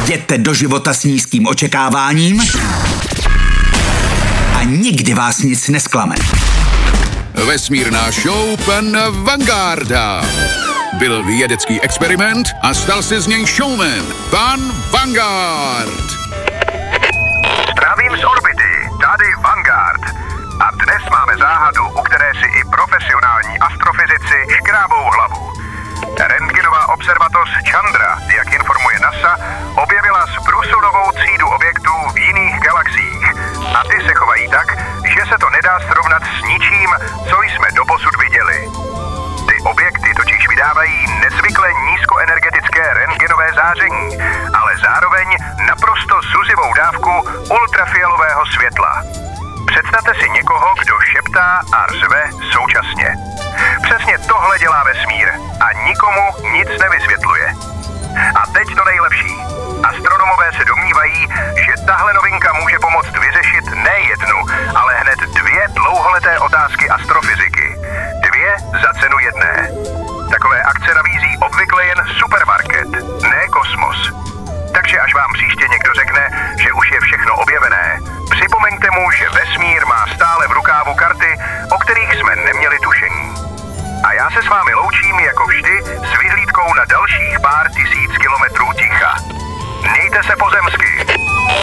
Jděte do života s nízkým očekáváním a nikdy vás nic nesklame. Vesmírná show pana Vanguarda. Byl vědecký experiment a stal se z něj showman. Pan Vanguard. Zdravím z orbity, tady Vanguard. A dnes máme záhadu, u které si i profesionální astrofyzici škrábou hlavu. Rentgenová observatoř Chandra, jak informuje NASA, objevila zprůsunovou třídu objektů v jiných galaxiích. A ty se chovají tak, že se to nedá srovnat s ničím, co jsme doposud viděli. Ty objekty totiž vydávají nezvykle nízkoenergetické rentgenové záření, ale zároveň naprosto suzivou dávku ultrafialového světla. Představte si někoho, kdo šeptá a řve současně. Přesně tohle dělá vesmír a nikomu nic nevysvětluje. A teď to nejlepší. Astronomové se domnívají, že tahle novinka může pomoct vyřešit ne jednu, ale hned 2 dlouholeté otázky astrofyziky. 2 za cenu jedné. Takové akce nabízí obvykle jen supermarket, ne kosmos. Takže až vám příště někdo řekne, že už je všechno objevené, připomeňte mu, že vesmír má stále v rukávu karty, o kterých jsme neměli tušení.